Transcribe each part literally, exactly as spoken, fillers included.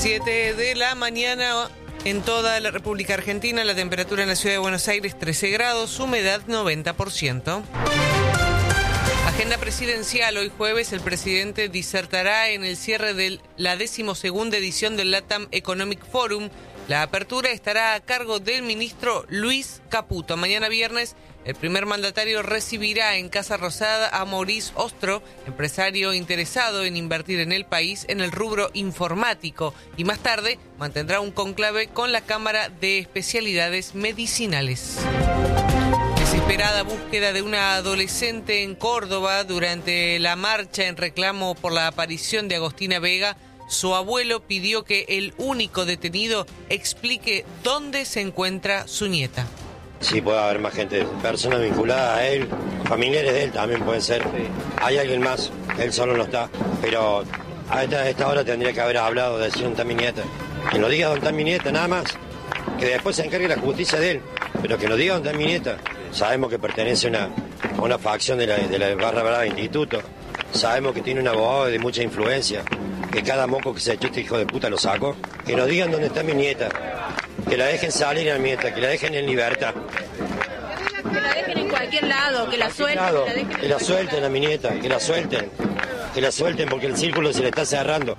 siete de la mañana en toda la República Argentina. La temperatura en la ciudad de Buenos Aires trece grados, humedad noventa por ciento. Agenda presidencial. Hoy jueves el presidente disertará en el cierre de la decimosegunda edición del LATAM Economic Forum. La apertura estará a cargo del ministro Luis Caputo. Mañana viernes el primer mandatario recibirá en Casa Rosada a Maurice Ostro, empresario interesado en invertir en el país en el rubro informático, y más tarde mantendrá un conclave con la Cámara de Especialidades Medicinales. Desesperada búsqueda de una adolescente en Córdoba durante la marcha en reclamo por la aparición de Agostina Vega. Su abuelo pidió que el único detenido explique dónde se encuentra su nieta. Sí, puede haber más gente, personas vinculadas a él, familiares de él también pueden ser. Hay alguien más, él solo no está, pero a esta, a esta hora tendría que haber hablado de decir dónde está mi nieta. Que nos diga dónde está mi nieta, nada más. Que después se encargue la justicia de él, pero que nos diga dónde está mi nieta. Sabemos que pertenece a una, a una facción de la, de la Barra Brava Instituto. Sabemos que tiene un abogado de mucha influencia, que cada moco que se echó este hijo de puta lo sacó. Que nos digan dónde está mi nieta. Que la dejen salir a mi nieta, que la dejen en libertad. Que la dejen en cualquier lado, que la suelten. Lado, que la, dejen que la suelten a mi nieta, que la suelten. Que la suelten porque el círculo se le está cerrando.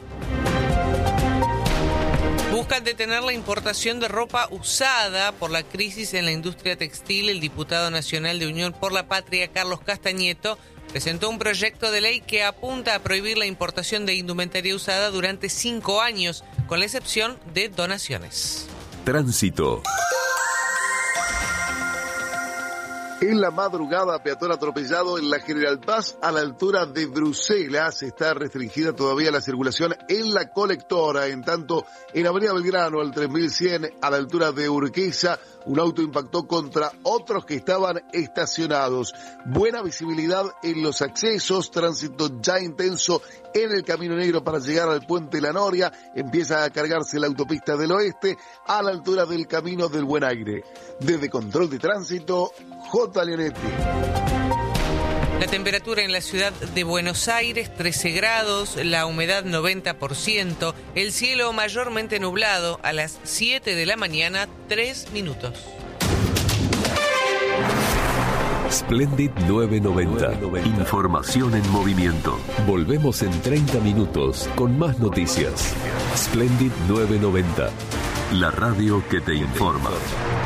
Buscan detener la importación de ropa usada por la crisis en la industria textil. El diputado nacional de Unión por la Patria, Carlos Castañeto, presentó un proyecto de ley que apunta a prohibir la importación de indumentaria usada durante cinco años, con la excepción de donaciones. Tránsito. En la madrugada, peatón atropellado en la General Paz a la altura de Bruselas. Está restringida todavía la circulación en la colectora. En tanto, en Avenida Belgrano, al tres mil cien, a la altura de Urquiza, un auto impactó contra otros que estaban estacionados. Buena visibilidad en los accesos, tránsito ya intenso en el Camino Negro para llegar al Puente La Noria. Empieza a cargarse la autopista del Oeste a la altura del Camino del Buen Aire. Desde Control de Tránsito, J. Leonetti. La temperatura en la ciudad de Buenos Aires, trece grados, la humedad noventa por ciento, el cielo mayormente nublado a las siete de la mañana, tres minutos. Splendid novecientos noventa. Información en movimiento. Volvemos en treinta minutos con más noticias. Splendid novecientos noventa. La radio que te informa.